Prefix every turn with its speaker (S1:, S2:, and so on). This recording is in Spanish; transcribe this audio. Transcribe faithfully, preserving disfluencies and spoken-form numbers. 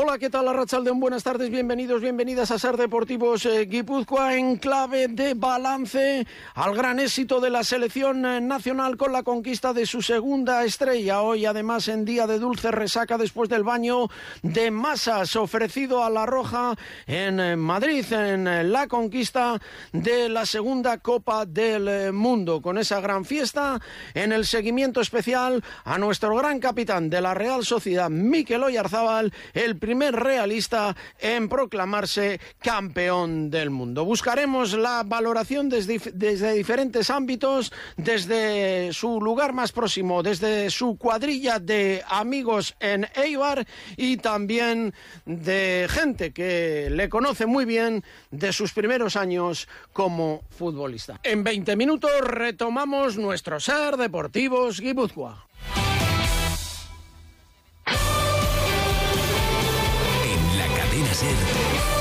S1: Hola, ¿qué tal? Arratsaldeon, buenas tardes, bienvenidos, bienvenidas a Ser Deportivos eh, Guipúzcoa, en clave de balance al gran éxito de la selección eh, nacional con la conquista de su segunda estrella. Hoy, además, en día de dulce resaca después del baño de masas ofrecido a la Roja en eh, Madrid, en eh, la conquista de la segunda Copa del eh, Mundo. Con esa gran fiesta, en el seguimiento especial a nuestro gran capitán de la Real Sociedad, Mikel Oyarzábal, el primer realista en proclamarse campeón del mundo. Buscaremos la valoración desde, desde diferentes ámbitos, desde su lugar más próximo, desde su cuadrilla de amigos en Eibar y también de gente que le conoce muy bien de sus primeros años como futbolista. En veinte minutos retomamos nuestro Ser Deportivos Guipúzcoa.
S2: Ser